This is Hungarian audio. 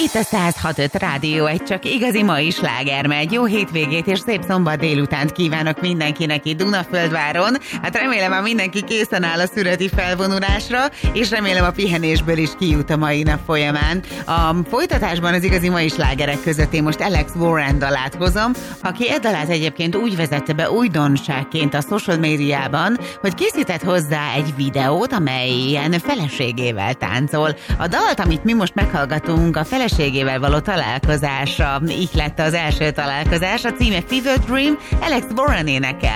Itt a 106.5 Rádió, egy csak igazi mai slágermegy. Jó hétvégét és szép szombat délutánt kívánok mindenkinek itt Dunaföldváron. Hát remélem, hogy mindenki készen áll a szüreti felvonulásra, és remélem a pihenésből is kijut a mai nap folyamán. A folytatásban az igazi mai slágerek között én most Alex Warren dalát hozom, aki e dalát egyébként úgy vezette be újdonságként a social médiában, hogy készített hozzá egy videót, amelyen feleségével táncol. A dalt, amit mi most meghallgatunk, a feleségével való találkozásra ihlette az első találkozás, a címe Fever Dream, Alex Warren énekel.